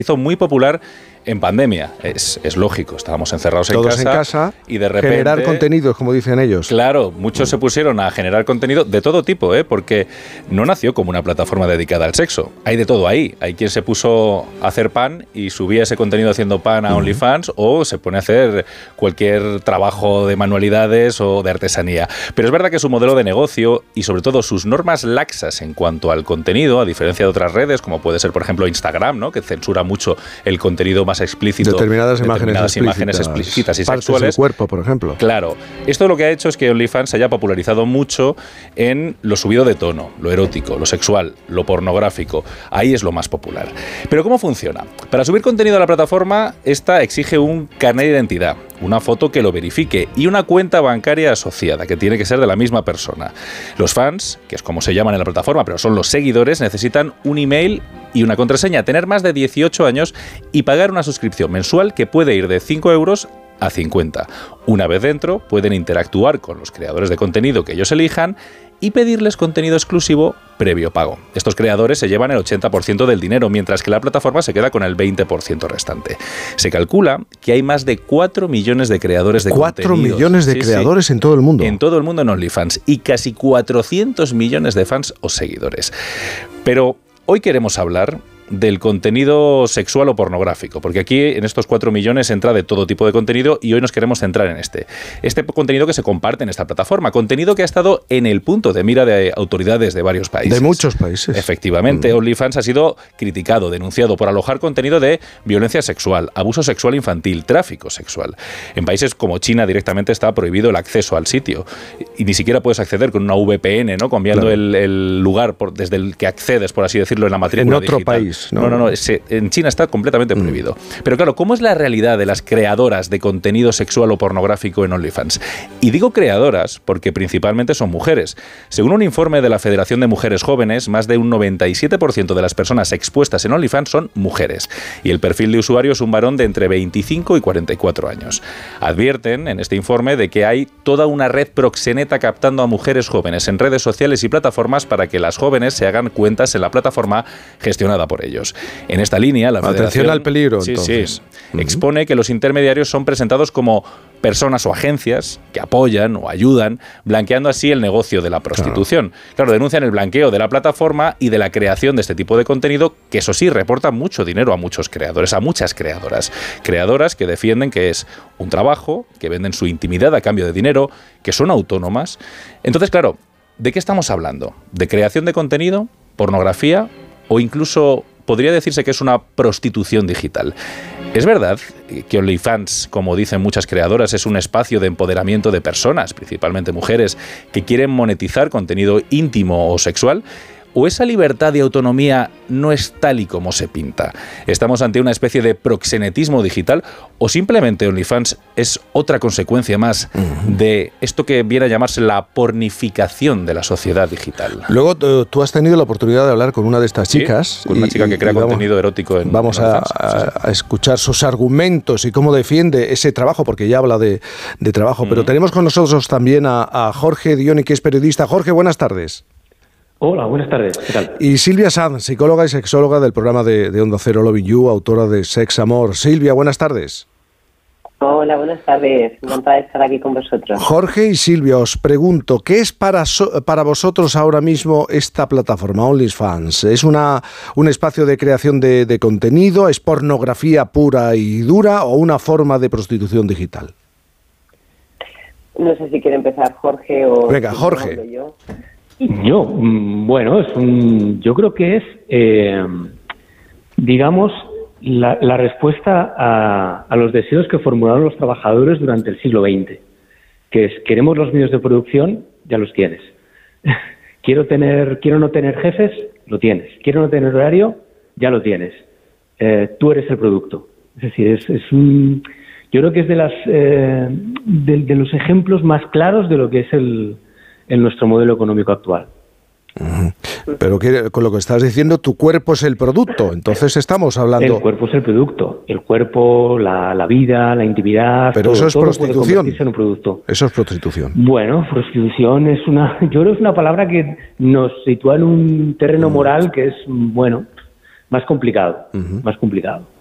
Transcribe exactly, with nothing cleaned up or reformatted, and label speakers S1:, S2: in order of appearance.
S1: hizo muy popular en pandemia. Es, es lógico, estábamos encerrados en
S2: Todos
S1: casa,
S2: en casa
S1: y de repente...
S2: generar contenidos, como dicen ellos.
S1: Claro, muchos mm. se pusieron a generar contenido de todo tipo, ¿eh? Porque no nació como una plataforma dedicada al sexo. Hay de todo ahí. Hay quien se puso a hacer pan y subía ese contenido haciendo pan a OnlyFans, mm. o se pone a hacer cualquier trabajo de manualidades o de artesanía. Pero es verdad que su modelo de negocio y sobre todo sus normas laxas en cuanto al contenido, a diferencia de otras redes, como puede ser por ejemplo Instagram, ¿no? Que censura mucho el contenido más explícito,
S2: determinadas,
S1: determinadas
S2: imágenes,
S1: imágenes explícitas y
S2: partes
S1: sexuales.
S2: Del cuerpo, por ejemplo.
S1: Claro. Esto lo que ha hecho es que OnlyFans se haya popularizado mucho en lo subido de tono, lo erótico, lo sexual, lo pornográfico. Ahí es lo más popular. Pero ¿cómo funciona? Para subir contenido a la plataforma, esta exige un carnet de identidad, una foto que lo verifique y una cuenta bancaria asociada, que tiene que ser de la misma persona. Los fans, que es como se llaman en la plataforma, pero son los seguidores, necesitan un email y una contraseña, tener más de dieciocho años y pagar una suscripción mensual que puede ir de cinco euros a cincuenta. Una vez dentro, pueden interactuar con los creadores de contenido que ellos elijan y pedirles contenido exclusivo previo pago. Estos creadores se llevan el ochenta por ciento del dinero, mientras que la plataforma se queda con el veinte por ciento restante. Se calcula que hay más de cuatro millones de creadores de contenido.
S2: cuatro millones de sí, creadores sí, en todo el mundo.
S1: En todo el mundo en OnlyFans y casi cuatrocientos millones de fans o seguidores. Pero hoy queremos hablar del contenido sexual o pornográfico, porque aquí en estos cuatro millones entra de todo tipo de contenido y hoy nos queremos centrar en este. Este contenido que se comparte en esta plataforma, contenido que ha estado en el punto de mira de autoridades de varios países.
S2: De muchos países.
S1: Efectivamente, mm. OnlyFans ha sido criticado, denunciado por alojar contenido de violencia sexual, abuso sexual infantil, tráfico sexual. En países como China directamente está prohibido el acceso al sitio y ni siquiera puedes acceder con una V P N, ¿no? Cambiando claro. el, el lugar por, desde el que accedes, por así decirlo, en la matrícula
S2: digital. En otro
S1: digital.
S2: país.
S1: No, no, no, no se, en China está completamente prohibido. Mm. Pero claro, ¿cómo es la realidad de las creadoras de contenido sexual o pornográfico en OnlyFans? Y digo creadoras porque principalmente son mujeres. Según un informe de la Federación de Mujeres Jóvenes, más de un noventa y siete por ciento de las personas expuestas en OnlyFans son mujeres. Y el perfil de usuario es un varón de entre veinticinco y cuarenta y cuatro años. Advierten en este informe de que hay toda una red proxeneta captando a mujeres jóvenes en redes sociales y plataformas para que las jóvenes se hagan cuentas en la plataforma gestionada por ellos. En esta línea, la Federación...
S2: Atención al peligro,
S1: sí,
S2: entonces.
S1: Sí, uh-huh. expone que los intermediarios son presentados como personas o agencias que apoyan o ayudan, blanqueando así el negocio de la prostitución. Claro. claro, denuncian el blanqueo de la plataforma y de la creación de este tipo de contenido, que eso sí, reporta mucho dinero a muchos creadores, a muchas creadoras. Creadoras que defienden que es un trabajo, que venden su intimidad a cambio de dinero, que son autónomas. Entonces, claro, ¿de qué estamos hablando? ¿De creación de contenido? ¿Pornografía? ¿O incluso podría decirse que es una prostitución digital? ¿Es verdad que OnlyFans, como dicen muchas creadoras, es un espacio de empoderamiento de personas, principalmente mujeres, que quieren monetizar contenido íntimo o sexual? ¿O esa libertad y autonomía no es tal y como se pinta? ¿Estamos ante una especie de proxenetismo digital? ¿O simplemente OnlyFans es otra consecuencia más de esto que viene a llamarse la pornificación de la sociedad digital?
S2: Luego tú has tenido la oportunidad de hablar con una de estas chicas.
S1: ¿Sí? Con una chica que crea contenido erótico en
S2: Vamos
S1: en
S2: a, a, a escuchar sus argumentos y cómo defiende ese trabajo, porque ya habla de, de trabajo. Mm. Pero tenemos con nosotros también a, a Jorge Dioni, que es periodista. Jorge, buenas tardes.
S3: Hola, buenas tardes. ¿Qué tal?
S2: Y Silvia Sanz, psicóloga y sexóloga del programa de, de Onda Cero Loving You, autora de Sex Amor. Silvia, buenas tardes.
S4: Hola, buenas tardes. Encantada de estar aquí con vosotros.
S2: Jorge y Silvia, os pregunto, ¿qué es para, so, para vosotros ahora mismo esta plataforma, OnlyFans? ¿Es una, un espacio de creación de, de contenido? ¿Es pornografía pura y dura o una forma de prostitución digital?
S4: No sé si quiere empezar Jorge o...
S2: Venga,
S4: si
S2: Jorge.
S4: Yo.
S3: Yo, bueno, es un, yo creo que es, eh, digamos, la, la respuesta a, a los deseos que formularon los trabajadores durante el siglo veinte, que es, queremos los medios de producción, ya los tienes. quiero tener, quiero no tener jefes, lo tienes. Quiero no tener horario, ya lo tienes. Eh, tú eres el producto. Es decir, es, es un, yo creo que es de las, eh, de, de los ejemplos más claros de lo que es el en nuestro modelo económico actual.
S2: Uh-huh. Pero que, con lo que estás diciendo, tu cuerpo es el producto, entonces estamos hablando...
S3: El cuerpo es el producto, el cuerpo, la, la vida, la intimidad...
S2: Pero
S3: todo,
S2: eso es
S3: todo
S2: prostitución.
S3: puede convertirse en un producto.
S2: Eso es prostitución.
S3: Bueno, prostitución es una... Yo creo que es una palabra que nos sitúa en un terreno moral que es, bueno, más complicado, uh-huh. más complicado.